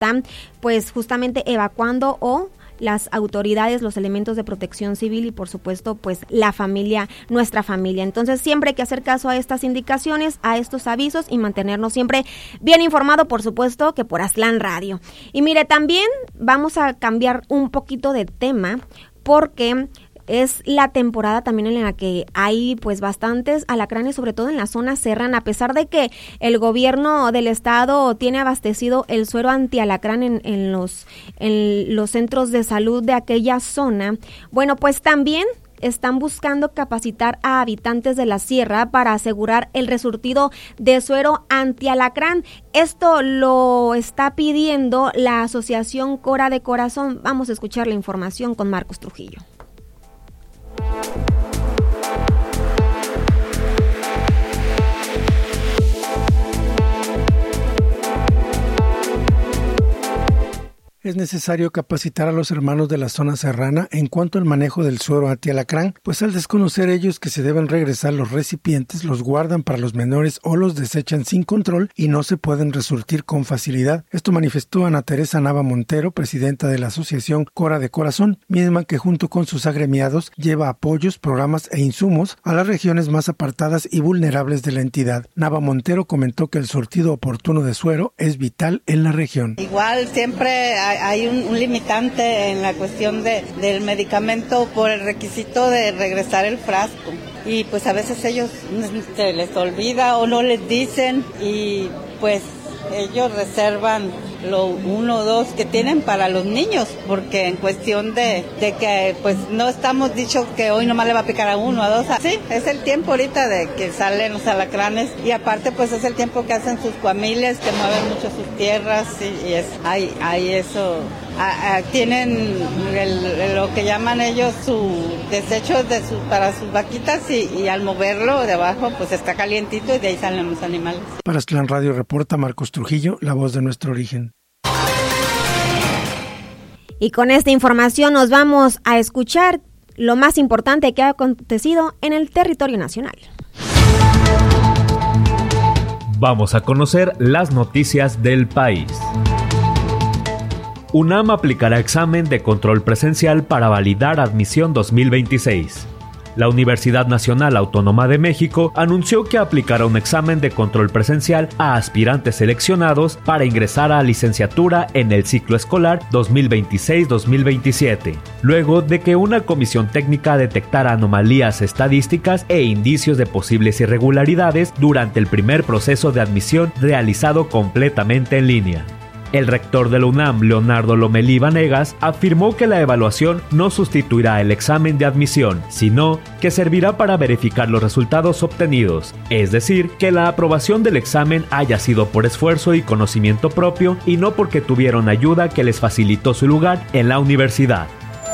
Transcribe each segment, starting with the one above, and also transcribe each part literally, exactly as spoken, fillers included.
están pues justamente evacuando o las autoridades, los elementos de protección civil y por supuesto pues la familia, nuestra familia. Entonces siempre hay que hacer caso a estas indicaciones, a estos avisos y mantenernos siempre bien informado, por supuesto que por Aztlán Radio. Y mire, también vamos a cambiar un poquito de tema porque es la temporada también en la que hay pues bastantes alacranes, sobre todo en la zona serrana, a pesar de que el gobierno del estado tiene abastecido el suero antialacrán en, en los en los centros de salud de aquella zona. Bueno, pues también están buscando capacitar a habitantes de la sierra para asegurar el resurtido de suero antialacrán. Esto lo está pidiendo la Asociación Cora de Corazón. Vamos a escuchar la información con Marcos Trujillo. Es necesario capacitar a los hermanos de la zona serrana en cuanto al manejo del suero antialacrán, pues al desconocer ellos que se deben regresar los recipientes, los guardan para los menores o los desechan sin control y no se pueden resurtir con facilidad. Esto manifestó Ana Teresa Nava Montero, presidenta de la Asociación Cora de Corazón, misma que junto con sus agremiados lleva apoyos, programas e insumos a las regiones más apartadas y vulnerables de la entidad. Nava Montero comentó que el surtido oportuno de suero es vital en la región. Igual siempre hay hay un, un limitante en la cuestión de, del medicamento por el requisito de regresar el frasco. Y pues a veces ellos se les olvida o no les dicen y pues ellos reservan lo uno o dos que tienen para los niños, porque en cuestión de, de que pues no estamos dicho que hoy nomás le va a picar a uno, a dos, a... sí, es el tiempo ahorita de que salen los alacranes y aparte pues es el tiempo que hacen sus familias, que mueven mucho sus tierras y, y es, hay, hay eso, a, a, tienen el, lo que llaman ellos su desecho de su, para sus vaquitas y, y al moverlo de abajo pues está calientito y de ahí salen los animales. Para Aztlán Radio reporta Marcos Trujillo, la voz de nuestro origen. Y con esta información nos vamos a escuchar lo más importante que ha acontecido en el territorio nacional. Vamos a conocer las noticias del país. UNAM aplicará examen de control presencial para validar admisión dos mil veintiséis. La Universidad Nacional Autónoma de México anunció que aplicará un examen de control presencial a aspirantes seleccionados para ingresar a licenciatura en el ciclo escolar dos mil veintiséis dos mil veintisiete, luego de que una comisión técnica detectara anomalías estadísticas e indicios de posibles irregularidades durante el primer proceso de admisión realizado completamente en línea. El rector de la UNAM, Leonardo Lomelí Vanegas, afirmó que la evaluación no sustituirá el examen de admisión, sino que servirá para verificar los resultados obtenidos, es decir, que la aprobación del examen haya sido por esfuerzo y conocimiento propio y no porque tuvieron ayuda que les facilitó su lugar en la universidad.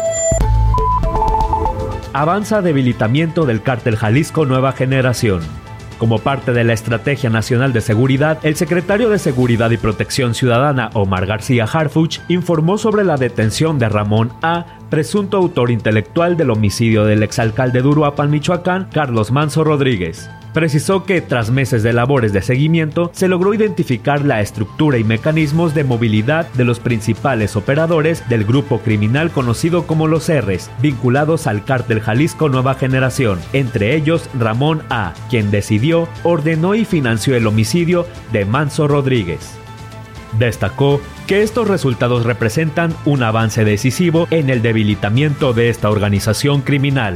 Avanza debilitamiento del Cártel Jalisco Nueva Generación. Como parte de la Estrategia Nacional de Seguridad, el secretario de Seguridad y Protección Ciudadana, Omar García Harfuch, informó sobre la detención de Ramón A., presunto autor intelectual del homicidio del exalcalde de Uruapan, Michoacán, Carlos Manso Rodríguez. Precisó que, tras meses de labores de seguimiento, se logró identificar la estructura y mecanismos de movilidad de los principales operadores del grupo criminal conocido como Los R's, vinculados al Cártel Jalisco Nueva Generación, entre ellos Ramón A., quien decidió, ordenó y financió el homicidio de Manso Rodríguez. Destacó que estos resultados representan un avance decisivo en el debilitamiento de esta organización criminal.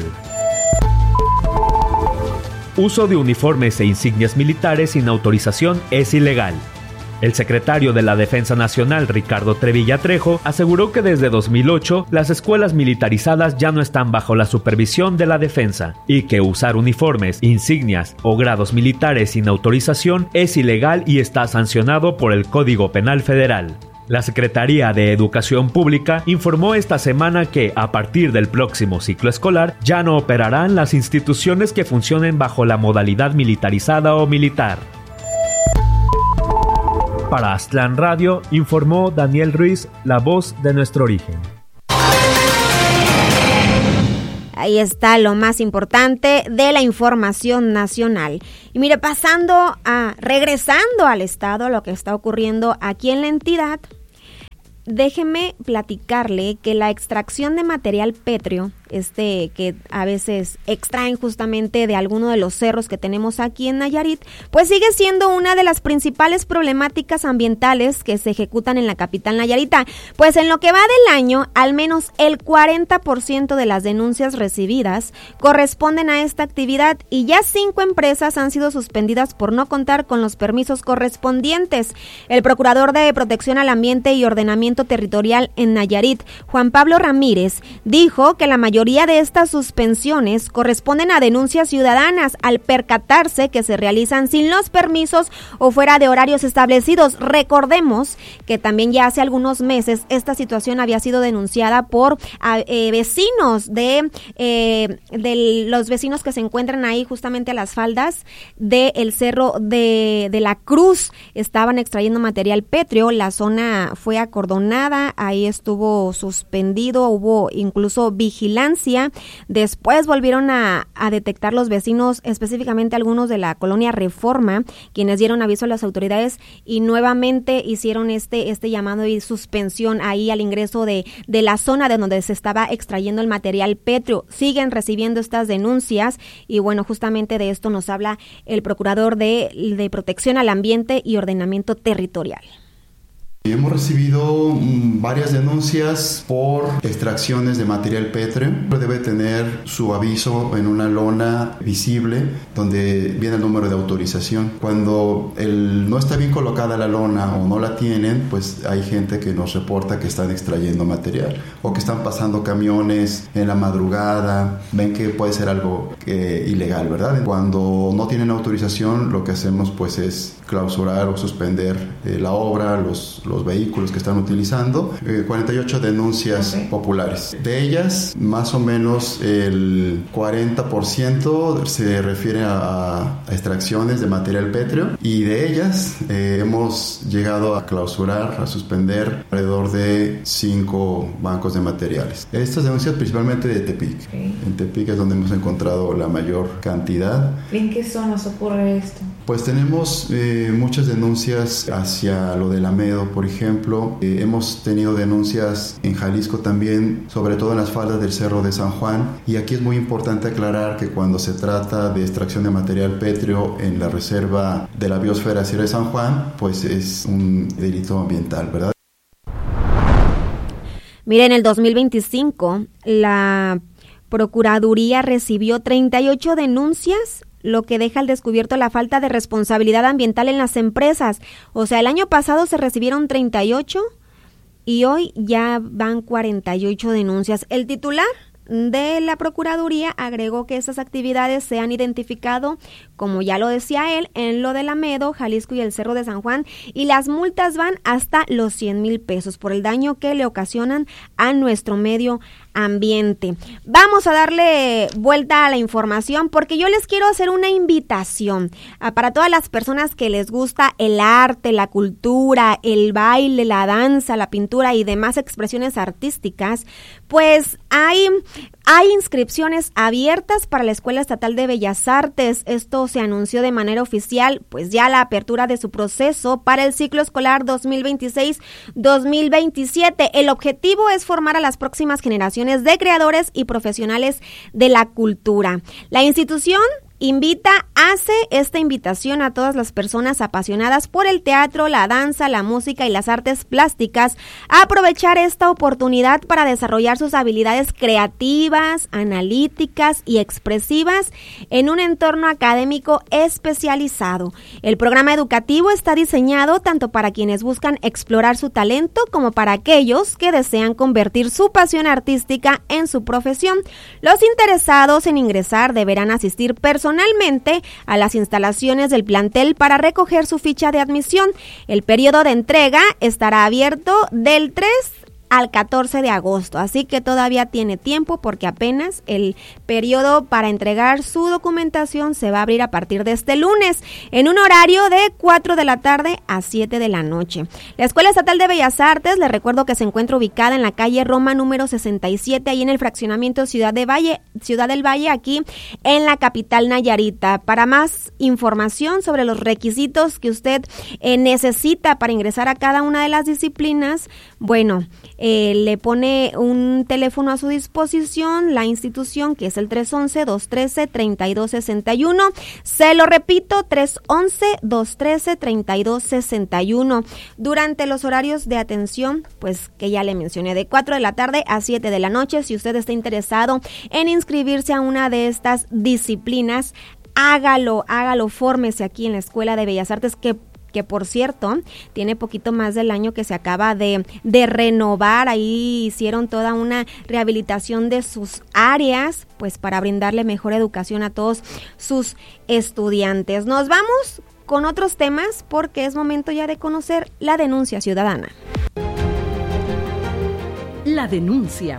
Uso de uniformes e insignias militares sin autorización es ilegal. El secretario de la Defensa Nacional, Ricardo Trevilla Trejo, aseguró que desde dos mil ocho las escuelas militarizadas ya no están bajo la supervisión de la defensa y que usar uniformes, insignias o grados militares sin autorización es ilegal y está sancionado por el Código Penal Federal. La Secretaría de Educación Pública informó esta semana que, a partir del próximo ciclo escolar, ya no operarán las instituciones que funcionen bajo la modalidad militarizada o militar. Para Aztlán Radio, informó Daniel Ruiz, la voz de nuestro origen. Ahí está lo más importante de la información nacional. Y mire, pasando a, regresando al estado, lo que está ocurriendo aquí en la entidad, déjeme platicarle que la extracción de material pétreo, este que a veces extraen justamente de alguno de los cerros que tenemos aquí en Nayarit, pues sigue siendo una de las principales problemáticas ambientales que se ejecutan en la capital nayarita. Pues en lo que va del año, al menos el cuarenta por ciento de las denuncias recibidas corresponden a esta actividad y ya cinco empresas han sido suspendidas por no contar con los permisos correspondientes. El procurador de Protección al Ambiente y Ordenamiento Territorial en Nayarit, Juan Pablo Ramírez, dijo que la mayoría de estas suspensiones corresponden a denuncias ciudadanas al percatarse que se realizan sin los permisos o fuera de horarios establecidos. Recordemos que también ya hace algunos meses esta situación había sido denunciada por eh, vecinos de, eh, de los vecinos que se encuentran ahí justamente a las faldas del cerro de, de la Cruz. Estaban extrayendo material pétreo, la zona fue acordonada, ahí estuvo suspendido, hubo incluso vigilancia. Después volvieron a, a detectar los vecinos, específicamente algunos de la colonia Reforma, quienes dieron aviso a las autoridades y nuevamente hicieron este, este llamado y suspensión ahí al ingreso de, de la zona de donde se estaba extrayendo el material pétreo. Siguen recibiendo estas denuncias y bueno, justamente de esto nos habla el procurador de, de Protección al Ambiente y Ordenamiento Territorial. Hemos recibido varias denuncias por extracciones de material pétreo. Debe tener su aviso en una lona visible donde viene el número de autorización. Cuando el, no está bien colocada la lona o no la tienen, pues hay gente que nos reporta que están extrayendo material o que están pasando camiones en la madrugada. Ven que puede ser algo eh, ilegal, ¿verdad? Cuando no tienen autorización, lo que hacemos pues es clausurar o suspender eh, la obra, los los vehículos que están utilizando, eh, cuarenta y ocho denuncias okay. populares. De ellas, más o menos el cuarenta por ciento se refiere a, a extracciones de material pétreo y de ellas eh, hemos llegado a clausurar, a suspender alrededor de cinco bancos de materiales. Estas denuncias principalmente de Tepic. Okay. En Tepic es donde hemos encontrado la mayor cantidad. ¿En qué zonas ocurre esto? Pues tenemos eh, muchas denuncias hacia lo del Amedo, por ejemplo. Eh, hemos tenido denuncias en Jalisco también, sobre todo en las faldas del Cerro de San Juan. Y aquí es muy importante aclarar que cuando se trata de extracción de material pétreo en la reserva de la biosfera Sierra de San Juan, pues es un delito ambiental, ¿verdad? Mire, en el dos mil veinticinco, la Procuraduría recibió treinta y ocho denuncias, lo que deja al descubierto la falta de responsabilidad ambiental en las empresas. O sea, el año pasado se recibieron treinta y ocho y hoy ya van cuarenta y ocho denuncias. El titular de la Procuraduría agregó que esas actividades se han identificado, como ya lo decía él, en lo del Amedo, Jalisco y el Cerro de San Juan, y las multas van hasta los cien mil pesos por el daño que le ocasionan a nuestro medio ambiente. Vamos a darle vuelta a la información porque yo les quiero hacer una invitación a, para todas las personas que les gusta el arte, la cultura, el baile, la danza, la pintura y demás expresiones artísticas. Pues hay Hay inscripciones abiertas para la Escuela Estatal de Bellas Artes. Esto se anunció de manera oficial, pues ya la apertura de su proceso para el ciclo escolar dos mil veintiséis dos mil veintisiete. El objetivo es formar a las próximas generaciones de creadores y profesionales de la cultura. La institución invita, hace esta invitación a todas las personas apasionadas por el teatro, la danza, la música y las artes plásticas a aprovechar esta oportunidad para desarrollar sus habilidades creativas, analíticas y expresivas en un entorno académico especializado. El programa educativo está diseñado tanto para quienes buscan explorar su talento como para aquellos que desean convertir su pasión artística en su profesión. Los interesados en ingresar deberán asistir personalmente Personalmente a las instalaciones del plantel para recoger su ficha de admisión. El periodo de entrega estará abierto del tres al catorce de agosto, así que todavía tiene tiempo porque apenas el periodo para entregar su documentación se va a abrir a partir de este lunes en un horario de cuatro de la tarde a siete de la noche. La Escuela Estatal de Bellas Artes, les recuerdo que se encuentra ubicada en la calle Roma número sesenta y siete, ahí en el fraccionamiento Ciudad de Valle, Ciudad del Valle, aquí en la capital Nayarita. Para más información sobre los requisitos que usted eh, necesita para ingresar a cada una de las disciplinas, bueno, Eh, le pone un teléfono a su disposición la institución, que es el tres once, dos trece, treinta y dos sesenta y uno. Se lo repito, tres once, dos trece, treinta y dos sesenta y uno. Durante los horarios de atención, pues que ya le mencioné, de cuatro de la tarde a siete de la noche. Si usted está interesado en inscribirse a una de estas disciplinas, hágalo, hágalo, fórmese aquí en la Escuela de Bellas Artes, que que por cierto, tiene poquito más del año que se acaba de, de renovar. Ahí hicieron toda una rehabilitación de sus áreas, pues para brindarle mejor educación a todos sus estudiantes. Nos vamos con otros temas porque es momento ya de conocer la denuncia ciudadana. La denuncia.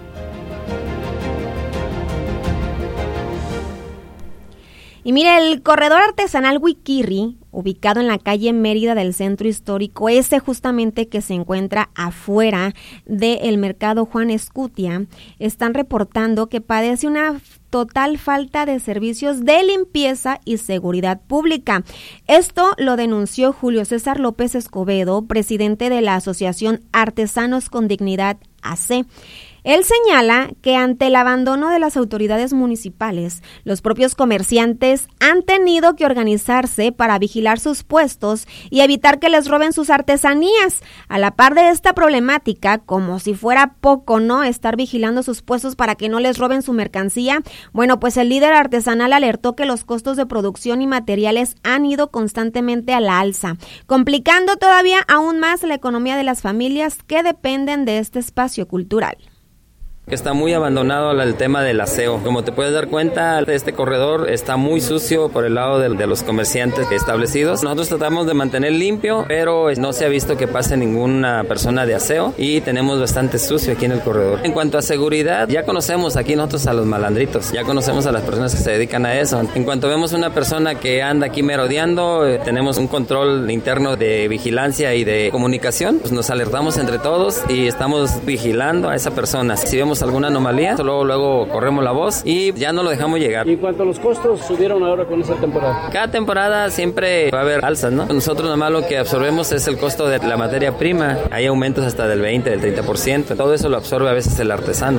Y mire, el corredor artesanal Huiquirri, ubicado en la calle Mérida del centro histórico, ese justamente que se encuentra afuera del mercado Juan Escutia, están reportando que padece una total falta de servicios de limpieza y seguridad pública. Esto lo denunció Julio César López Escobedo, presidente de la Asociación Artesanos con Dignidad A C. Él señala que ante el abandono de las autoridades municipales, los propios comerciantes han tenido que organizarse para vigilar sus puestos y evitar que les roben sus artesanías. A la par de esta problemática, como si fuera poco, ¿no?, estar vigilando sus puestos para que no les roben su mercancía, bueno, pues el líder artesanal alertó que los costos de producción y materiales han ido constantemente a la alza, complicando todavía aún más la economía de las familias que dependen de este espacio cultural. Está muy abandonado el tema del aseo. Como te puedes dar cuenta, este corredor está muy sucio por el lado de, de los comerciantes establecidos. Nosotros tratamos de mantener limpio, pero no se ha visto que pase ninguna persona de aseo y tenemos bastante sucio aquí en el corredor. En cuanto a seguridad, ya conocemos aquí nosotros a los malandritos, ya conocemos a las personas que se dedican a eso. En cuanto vemos una persona que anda aquí merodeando, eh, tenemos un control interno de vigilancia y de comunicación, pues nos alertamos entre todos y estamos vigilando a esa persona. Si vemos alguna anomalía, luego luego corremos la voz y ya no lo dejamos llegar. Y en cuanto a los costos, subieron ahora con esta temporada. Cada temporada siempre va a haber alzas, ¿no? Nosotros nomás lo que absorbemos es el costo de la materia prima. Hay aumentos hasta del veinte, del treinta por ciento. Todo eso lo absorbe a veces el artesano.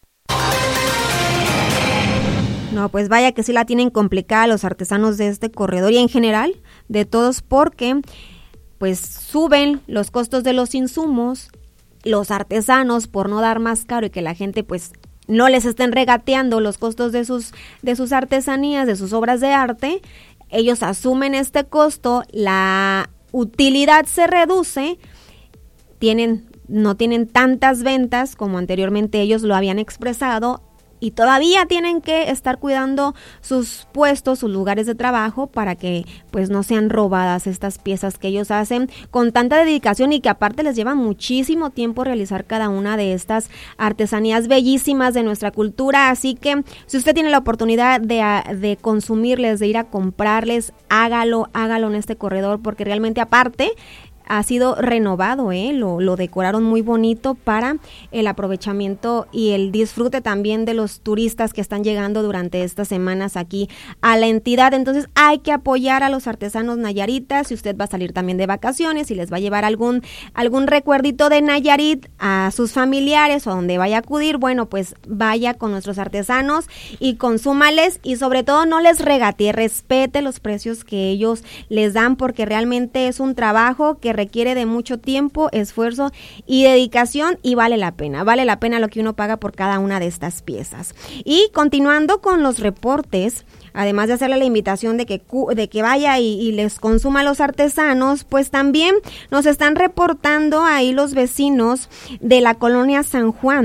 No, pues vaya que sí la tienen complicada los artesanos de este corredor y en general de todos, porque pues suben los costos de los insumos. Los artesanos, por no dar más caro y que la gente pues no les estén regateando los costos de sus de sus artesanías, de sus obras de arte, ellos asumen este costo, la utilidad se reduce, tienen no tienen tantas ventas como anteriormente ellos lo habían expresado, y todavía tienen que estar cuidando sus puestos, sus lugares de trabajo para que pues no sean robadas estas piezas que ellos hacen con tanta dedicación y que aparte les lleva muchísimo tiempo realizar cada una de estas artesanías bellísimas de nuestra cultura. Así que si usted tiene la oportunidad de, de consumirles, de ir a comprarles, hágalo, hágalo en este corredor, porque realmente aparte ha sido renovado, ¿eh? Lo, lo decoraron muy bonito para el aprovechamiento y el disfrute también de los turistas que están llegando durante estas semanas aquí a la entidad. Entonces hay que apoyar a los artesanos nayaritas. Si usted va a salir también de vacaciones y les va a llevar algún, algún recuerdito de Nayarit a sus familiares o donde vaya a acudir, bueno, pues vaya con nuestros artesanos y consúmales, y sobre todo no les regatee, respete los precios que ellos les dan, porque realmente es un trabajo que requiere de mucho tiempo, esfuerzo y dedicación, y vale la pena, vale la pena lo que uno paga por cada una de estas piezas. Y continuando con los reportes, además de hacerle la invitación de que, de que vaya y, y les consuma a los artesanos, pues también nos están reportando ahí los vecinos de la colonia San Juan,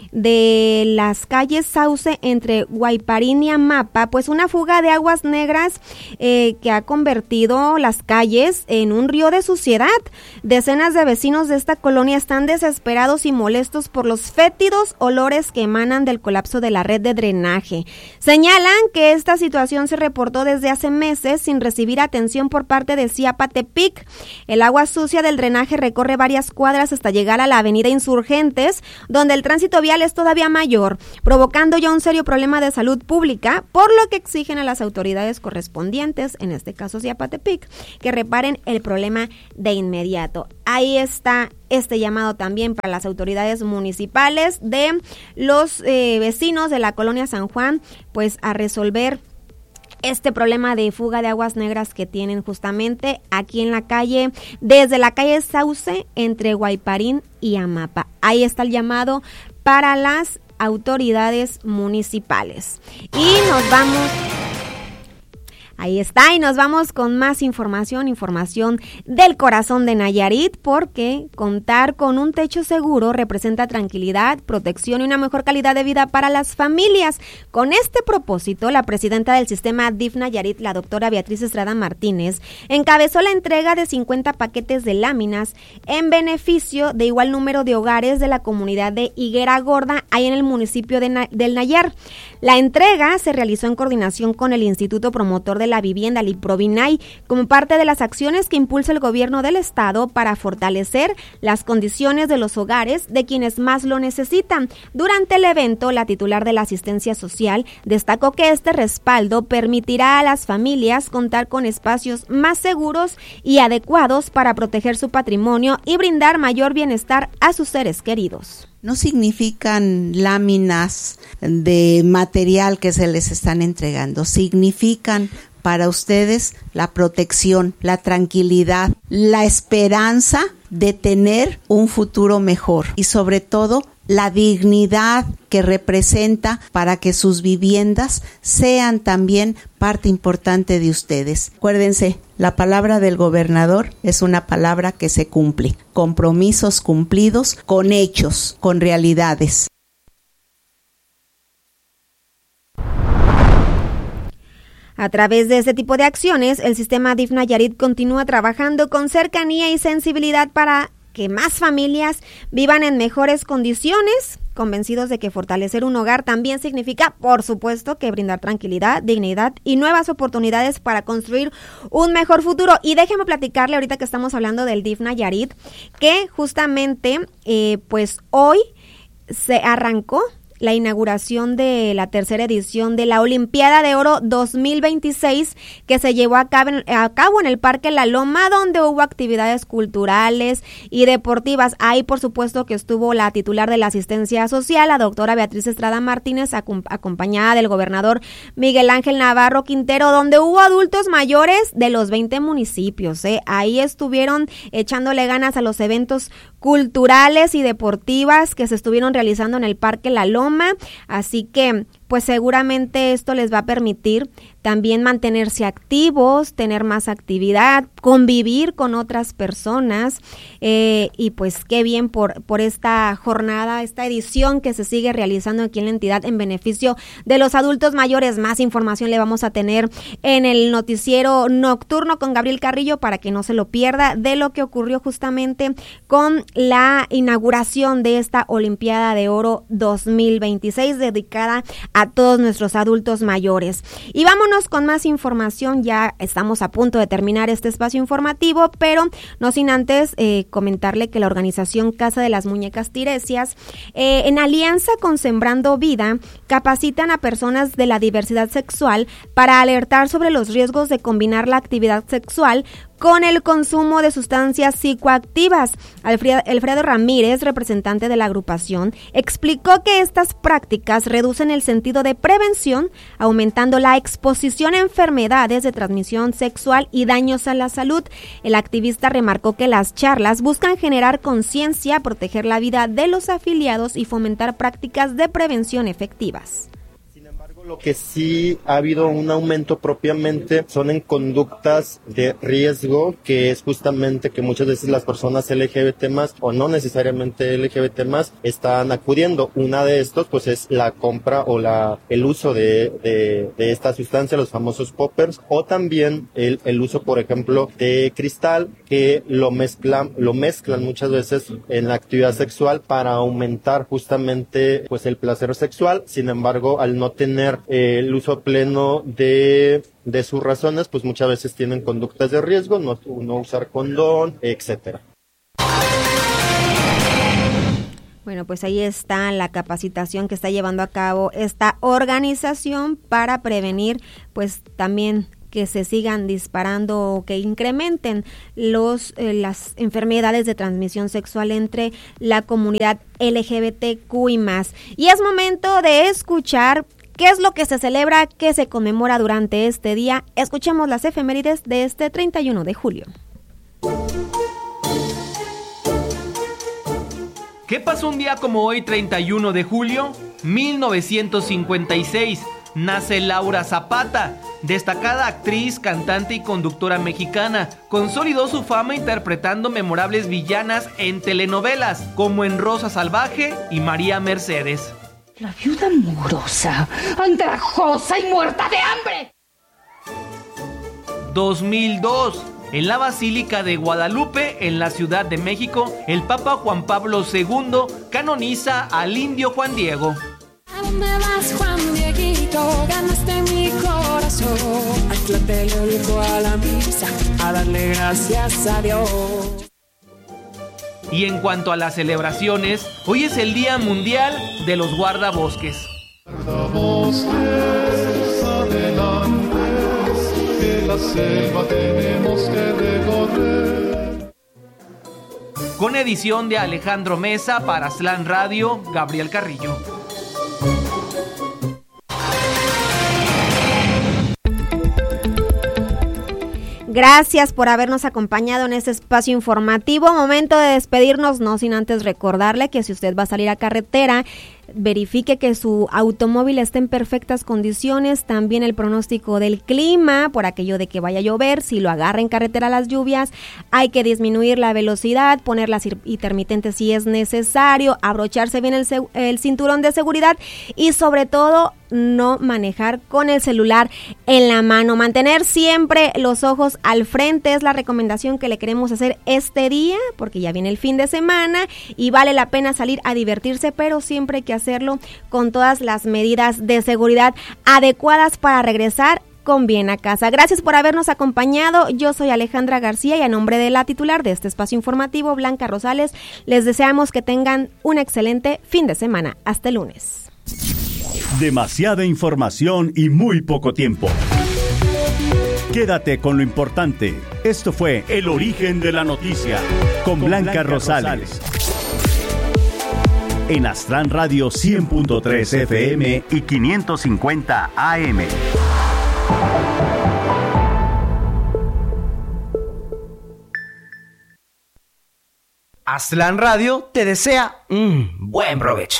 de las calles Sauce entre Guayparín y Amapa, pues una fuga de aguas negras eh, que ha convertido las calles en un río de suciedad. Decenas de vecinos de esta colonia están desesperados y molestos por los fétidos olores que emanan del colapso de la red de drenaje. Señalan que esta situación se reportó desde hace meses sin recibir atención por parte de Ziapatepic. El agua sucia del drenaje recorre varias cuadras hasta llegar a la avenida Insurgentes, donde el tránsito vial es todavía mayor, provocando ya un serio problema de salud pública, por lo que exigen a las autoridades correspondientes, en este caso Ziapatepic, que reparen el problema de inmediato. Ahí está este llamado también para las autoridades municipales de los eh, vecinos de la colonia San Juan, pues a resolver este problema de fuga de aguas negras que tienen justamente aquí en la calle, desde la calle Sauce entre Guayparín y Amapa. Ahí está el llamado para las autoridades municipales. Y nos vamos... Ahí está, y nos vamos con más información, información del corazón de Nayarit, porque contar con un techo seguro representa tranquilidad, protección y una mejor calidad de vida para las familias. Con este propósito, la presidenta del sistema D I F Nayarit, la doctora Beatriz Estrada Martínez, encabezó la entrega de cincuenta paquetes de láminas en beneficio de igual número de hogares de la comunidad de Higuera Gorda, ahí en el municipio de Na- del Nayar. La entrega se realizó en coordinación con el Instituto Promotor de la Vivienda, el IPROVINAY, como parte de las acciones que impulsa el gobierno del estado para fortalecer las condiciones de los hogares de quienes más lo necesitan. Durante el evento, la titular de la asistencia social destacó que este respaldo permitirá a las familias contar con espacios más seguros y adecuados para proteger su patrimonio y brindar mayor bienestar a sus seres queridos. No significan láminas de material que se les están entregando, significan para ustedes la protección, la tranquilidad, la esperanza de tener un futuro mejor y sobre todo la dignidad que representa para que sus viviendas sean también parte importante de ustedes. Acuérdense, la palabra del gobernador es una palabra que se cumple. Compromisos cumplidos con hechos, con realidades. A través de este tipo de acciones, el sistema D I F Nayarit continúa trabajando con cercanía y sensibilidad para que más familias vivan en mejores condiciones, convencidos de que fortalecer un hogar también significa, por supuesto, que brindar tranquilidad, dignidad y nuevas oportunidades para construir un mejor futuro. Y déjeme platicarle ahorita que estamos hablando del D I F Nayarit, que justamente, eh, pues hoy se arrancó la inauguración de la tercera edición de la Olimpiada de Oro dos mil veintiséis, que se llevó a cabo, en, a cabo en el Parque La Loma, donde hubo actividades culturales y deportivas. Ahí, por supuesto, que estuvo la titular de la asistencia social, la doctora Beatriz Estrada Martínez, acom- acompañada del gobernador Miguel Ángel Navarro Quintero, donde hubo adultos mayores de los veinte municipios. ¿eh? Ahí estuvieron echándole ganas a los eventos culturales y deportivas que se estuvieron realizando en el Parque La Loma. Así que pues seguramente esto les va a permitir también mantenerse activos, tener más actividad, convivir con otras personas eh, y pues qué bien por, por esta jornada, esta edición que se sigue realizando aquí en la entidad en beneficio de los adultos mayores. Más información le vamos a tener en el noticiero nocturno con Gabriel Carrillo para que no se lo pierda de lo que ocurrió justamente con la inauguración de esta Olimpiada de Oro dos mil veintiséis dedicada a todos nuestros adultos mayores. Y vámonos con más información, ya estamos a punto de terminar este espacio informativo, pero no sin antes eh, comentarle que la organización Casa de las Muñecas Tiresias, eh, en alianza con Sembrando Vida, capacitan a personas de la diversidad sexual para alertar sobre los riesgos de combinar la actividad sexual con el consumo de sustancias psicoactivas. Alfredo, Alfredo Ramírez, representante de la agrupación, explicó que estas prácticas reducen el sentido de prevención, aumentando la exposición a enfermedades de transmisión sexual y daños a la salud. El activista remarcó que las charlas buscan generar conciencia, proteger la vida de los afiliados y fomentar prácticas de prevención efectivas. Sin embargo, Lo que sí ha habido un aumento propiamente son en conductas de riesgo, que es justamente que muchas veces las personas L G B T más o no necesariamente L G B T más están acudiendo. Una de estos pues es la compra o la el uso de, de, de esta sustancia, los famosos poppers, o también el, el uso, por ejemplo, de cristal, que lo mezclan, lo mezclan muchas veces en la actividad sexual para aumentar justamente pues el placer sexual. Sin embargo, al no tener eh, el uso pleno de de sus razones, pues muchas veces tienen conductas de riesgo, no, no usar condón, etcétera. Bueno, pues ahí está la capacitación que está llevando a cabo esta organización para prevenir, pues también que se sigan disparando o que incrementen los eh, las enfermedades de transmisión sexual entre la comunidad L G B T Q y más. Y es momento de escuchar qué es lo que se celebra, qué se conmemora durante este día. Escuchemos las efemérides de este treinta y uno de julio. ¿Qué pasó un día como hoy, treinta y uno de julio? mil novecientos cincuenta y seis. Nace Laura Zapata, destacada actriz, cantante y conductora mexicana. Consolidó su fama interpretando memorables villanas en telenovelas, como en Rosa Salvaje y María Mercedes. La viuda mugrosa, andrajosa y muerta de hambre. dos mil dos. En la Basílica de Guadalupe, en la Ciudad de México, el Papa Juan Pablo segundo canoniza al indio Juan Diego. ¿A dónde vas, Juan Dieguito? Ganaste mi corazón. Al Tlatelolco, a la misa, a darle gracias a Dios. Y en cuanto a las celebraciones, hoy es el Día Mundial de los Guardabosques. Guardabosques, adelante, que la selva tenemos que recorrer. Con edición de Alejandro Mesa para Aslan Radio, Gabriel Carrillo. Gracias por habernos acompañado en este espacio informativo. Momento de despedirnos, no sin antes recordarle que si usted va a salir a carretera, verifique que su automóvil esté en perfectas condiciones. También el pronóstico del clima, por aquello de que vaya a llover, si lo agarra en carretera las lluvias, hay que disminuir la velocidad, poner las intermitentes si es necesario, abrocharse bien el, el cinturón de seguridad y sobre todo no manejar con el celular en la mano. Mantener siempre los ojos al frente es la recomendación que le queremos hacer este día, porque ya viene el fin de semana y vale la pena salir a divertirse, pero siempre hay que hacerlo con todas las medidas de seguridad adecuadas para regresar con bien a casa. Gracias por habernos acompañado. Yo soy Alejandra García y a nombre de la titular de este espacio informativo, Blanca Rosales, les deseamos que tengan un excelente fin de semana. Hasta el lunes. Demasiada información y muy poco tiempo. Quédate con lo importante. Esto fue El Origen de la Noticia con, con Blanca, Blanca Rosales. Rosales. En Aslan Radio cien punto tres F M y quinientos cincuenta A M. Aslan Radio te desea un buen provecho.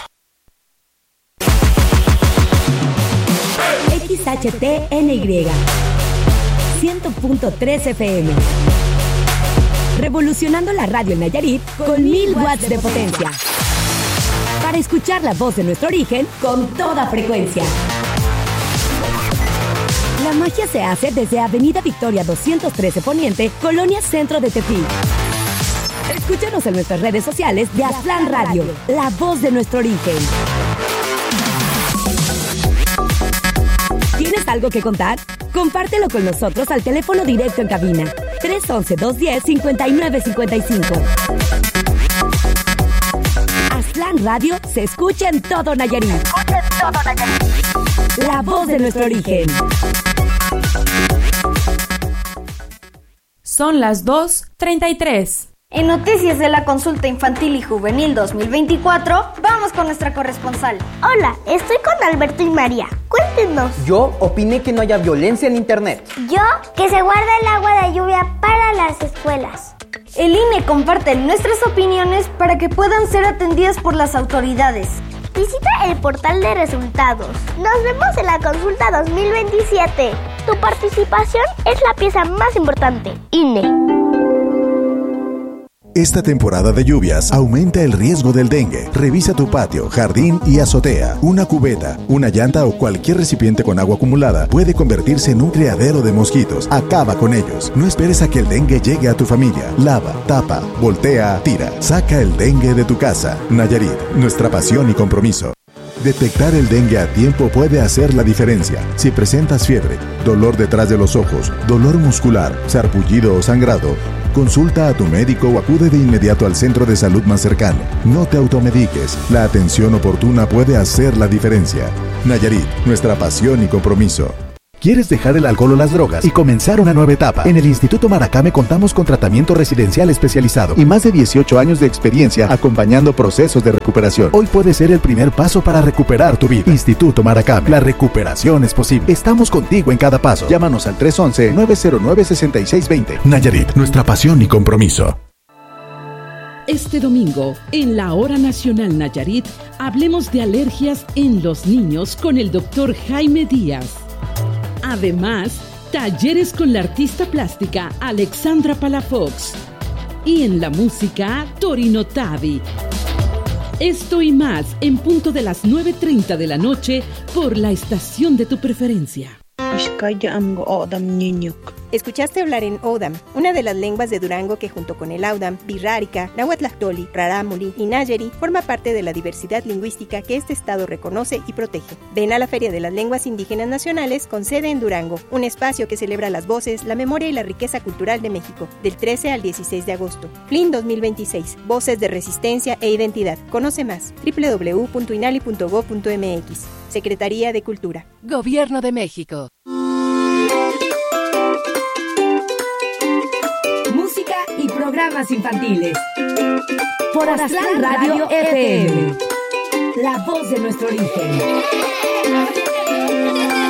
X H T N Y cien punto tres F M. Revolucionando la radio en Nayarit con mil watts de potencia. Para escuchar la voz de nuestro origen con toda frecuencia. La magia se hace desde Avenida Victoria doscientos trece Poniente, Colonia Centro de Tepic. Escúchanos en nuestras redes sociales de Aslan Radio, la voz de nuestro origen. ¿Tienes algo que contar? Compártelo con nosotros al teléfono directo en cabina tres once, dos diez, cincuenta y nueve cincuenta y cinco. Aslan Radio se escucha en todo Nayarit. Se escucha en todo Nayarit. La voz de nuestro origen. Son las dos treinta y tres. En Noticias de la Consulta Infantil y Juvenil dos mil veinticuatro, vamos con nuestra corresponsal. Hola, estoy con Alberto y María. Cuéntenos. Yo opiné que no haya violencia en internet. Yo, que se guarda el agua de lluvia para las escuelas. El I N E comparte nuestras opiniones para que puedan ser atendidas por las autoridades. Visita el portal de resultados. Nos vemos en la consulta dos mil veintisiete. Tu participación es la pieza más importante. I N E. Esta temporada de lluvias aumenta el riesgo del dengue. Revisa tu patio, jardín y azotea. Una cubeta, una llanta o cualquier recipiente con agua acumulada puede convertirse en un criadero de mosquitos. Acaba con ellos. No esperes a que el dengue llegue a tu familia. Lava, tapa, voltea, tira. Saca el dengue de tu casa. Nayarit, nuestra pasión y compromiso. Detectar el dengue a tiempo puede hacer la diferencia. Si presentas fiebre, dolor detrás de los ojos, dolor muscular, sarpullido o sangrado, consulta a tu médico o acude de inmediato al centro de salud más cercano. No te automediques. La atención oportuna puede hacer la diferencia. Nayarit, nuestra pasión y compromiso. ¿Quieres dejar el alcohol o las drogas y comenzar una nueva etapa? En el Instituto Maracame contamos con tratamiento residencial especializado y más de dieciocho años de experiencia acompañando procesos de recuperación. Hoy puede ser el primer paso para recuperar tu vida. Instituto Maracame, la recuperación es posible. Estamos contigo en cada paso. Llámanos al tres once, nueve cero nueve, seis seis dos cero. Nayarit, nuestra pasión y compromiso. Este domingo, en la Hora Nacional Nayarit, hablemos de alergias en los niños con el doctor Jaime Díaz. Además, talleres con la artista plástica Alexandra Palafox. Y en la música, Torino Tavi. Esto y más en punto de las nueve treinta de la noche por la estación de tu preferencia. Escuchaste hablar en Odam, una de las lenguas de Durango que junto con el Audam, Birrárica, Nahuatlactoli, Rarámuri y Nayeri forma parte de la diversidad lingüística que este estado reconoce y protege. Ven a la Feria de las Lenguas Indígenas Nacionales con sede en Durango, un espacio que celebra las voces, la memoria y la riqueza cultural de México, del trece al dieciséis de agosto. F L I N dos mil veintiséis, Voces de Resistencia e Identidad. Conoce más, doble u doble u doble u punto inali punto gob punto eme equis. Secretaría de Cultura. Gobierno de México. Música y programas infantiles. Por Aztlán Radio F M. La voz de nuestro origen.